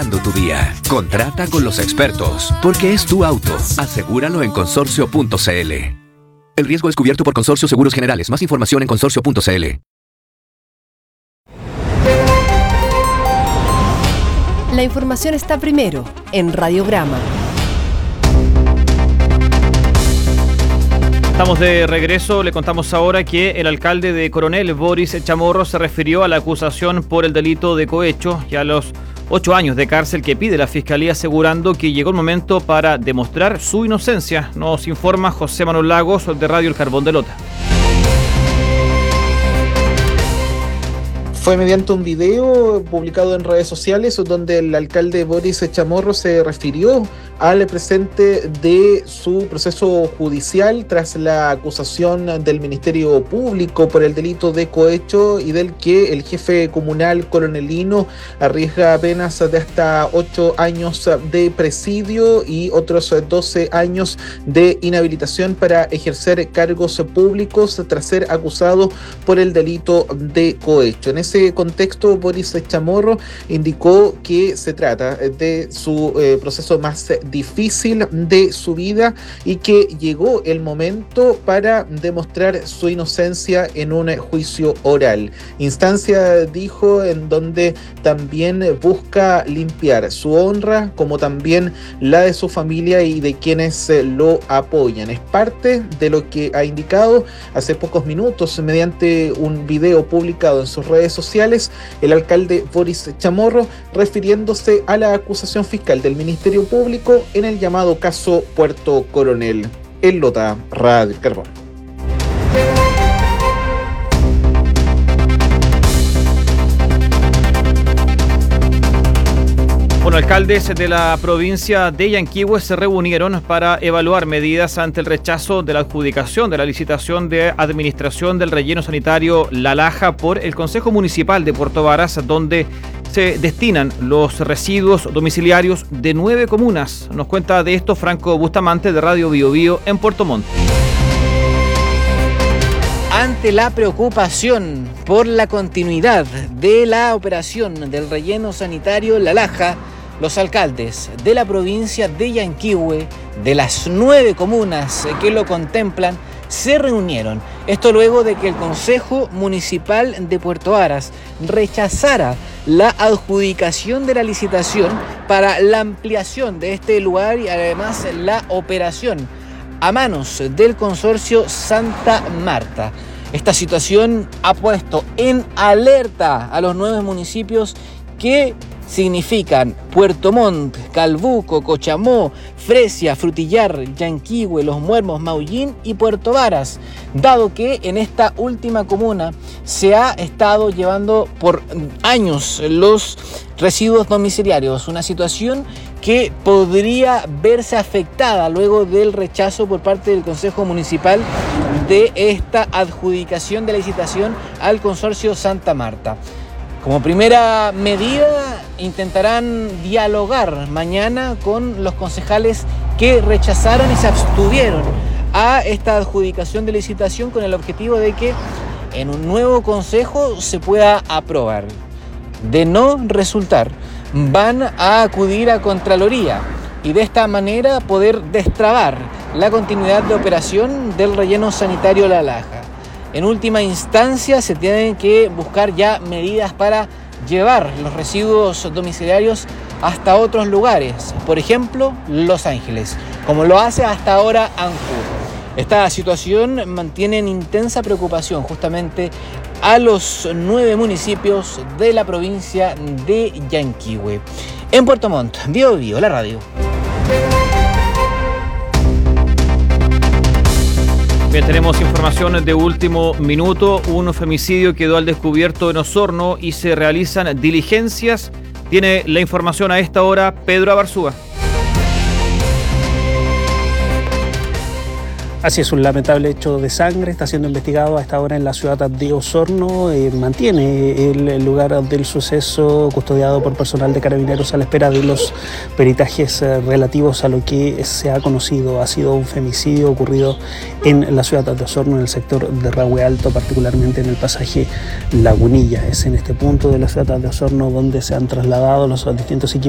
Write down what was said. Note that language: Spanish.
mejorando tu día. Contrata con los expertos, porque es tu auto. Asegúralo en consorcio.cl. El riesgo es cubierto por Consorcio Seguros Generales. Más información en consorcio.cl. La información está primero en Radiograma. Estamos de regreso. Le contamos ahora que el alcalde de Coronel, Boris Chamorro, se refirió a la acusación por el delito de cohecho y a los 8 años de cárcel que pide la Fiscalía, asegurando que llegó el momento para demostrar su inocencia. Nos informa José Manuel Lagos de Radio El Carbón de Lota. Fue mediante un video publicado en redes sociales donde el alcalde Boris Chamorro se refirió al presente de su proceso judicial tras la acusación del Ministerio Público por el delito de cohecho y del que el jefe comunal coronelino arriesga penas de hasta 8 años de presidio y otros 12 años de inhabilitación para ejercer cargos públicos tras ser acusado por el delito de cohecho. En ese contexto, Boris Chamorro indicó que se trata de su proceso más difícil de su vida y que llegó el momento para demostrar su inocencia en un juicio oral. Instancia, dijo, en donde también busca limpiar su honra como también la de su familia y de quienes lo apoyan. Es parte de lo que ha indicado hace pocos minutos mediante un video publicado en sus redes sociales el alcalde Boris Chamorro, refiriéndose a la acusación fiscal del Ministerio Público en el llamado caso Puerto Coronel. En Lota, Radio Carbón. Bueno, alcaldes de la provincia de Yanquihue se reunieron para evaluar medidas ante el rechazo de la adjudicación de la licitación de administración del relleno sanitario La Laja por el Consejo Municipal de Puerto Varas, donde se destinan los residuos domiciliarios de 9 comunas. Nos cuenta de esto Franco Bustamante de Radio Bio Bio en Puerto Montt. Ante la preocupación por la continuidad de la operación del relleno sanitario La Laja, los alcaldes de la provincia de Yanquihue, de las 9 comunas que lo contemplan, se reunieron. Esto luego de que el Consejo Municipal de Puerto Varas rechazara la adjudicación de la licitación para la ampliación de este lugar y además la operación a manos del consorcio Santa Marta. Esta situación ha puesto en alerta a los 9 municipios que significan Puerto Montt, Calbuco, Cochamó, Fresia, Frutillar, Yanquihue, Los Muermos, Maullín y Puerto Varas, dado que en esta última comuna se ha estado llevando por años los residuos domiciliarios, una situación que podría verse afectada luego del rechazo por parte del Consejo Municipal de esta adjudicación de la licitación al consorcio Santa Marta. Como primera medida, intentarán dialogar mañana con los concejales que rechazaron y se abstuvieron a esta adjudicación de licitación con el objetivo de que en un nuevo consejo se pueda aprobar. De no resultar, van a acudir a Contraloría y de esta manera poder destrabar la continuidad de operación del relleno sanitario La Laja. En última instancia se tienen que buscar ya medidas para llevar los residuos domiciliarios hasta otros lugares, por ejemplo, Los Ángeles, como lo hace hasta ahora ANCUR. Esta situación mantiene en intensa preocupación justamente a los 9 municipios de la provincia de Yanquihue. En Puerto Montt, Bio Bio, la radio. Bien, tenemos información de último minuto. Un femicidio quedó al descubierto en Osorno y se realizan diligencias. Tiene la información a esta hora Pedro Abarzúa. Así es, un lamentable hecho de sangre está siendo investigado a esta hora en la ciudad de Osorno. Mantiene el lugar del suceso custodiado por personal de Carabineros a la espera de los peritajes relativos a lo que se ha conocido. Ha sido un femicidio ocurrido en la ciudad de Osorno, en el sector de Rahue Alto, particularmente en el pasaje Lagunilla. Es en este punto de la ciudad de Osorno donde se han trasladado los distintos equipos